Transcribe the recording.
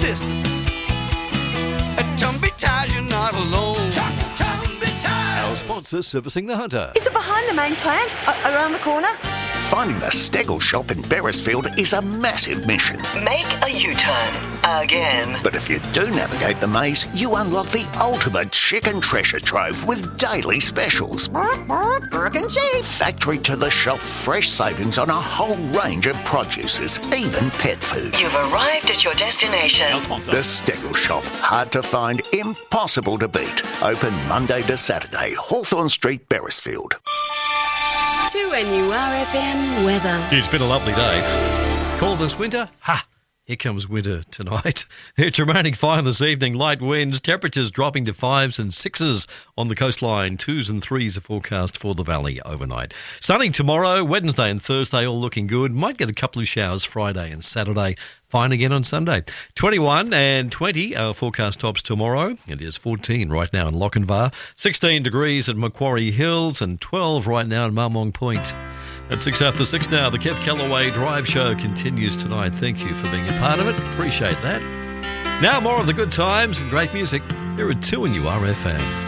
persistent. Tumby Tires, you're not alone. Tumby Tires. Our sponsor servicing the Hunter. Is it behind the main plant? Around the corner? Finding the Steggle shop in Beresfield is a massive mission. Make a U-turn. Again. But if you do navigate the maze, you unlock the ultimate chicken treasure trove with daily specials. Burke and Chief. Factory to the shop, fresh savings on a whole range of produces, even pet food. You've arrived at your destination. Our sponsor. The Steggle shop, hard to find, impossible to beat. Open Monday to Saturday, Hawthorne Street, Beresfield. 2NURFM weather. It's been a lovely day. Cold this winter? Ha! Here comes winter tonight. It's remaining fine this evening. Light winds, temperatures dropping to 5s and 6s on the coastline. 2s and 3s are forecast for the valley overnight. Sunny tomorrow, Wednesday and Thursday all looking good. Might get a couple of showers Friday and Saturday. Fine again on Sunday. 21 and 20 are forecast tops tomorrow. It is 14 right now in Lochinvar, 16 degrees at Macquarie Hills and 12 right now in Marmong Point. At 6 after 6 now, the Kev Callaway Drive Show continues tonight. Thank you for being a part of it. Appreciate that. Now more of the good times and great music here at 2NURFM.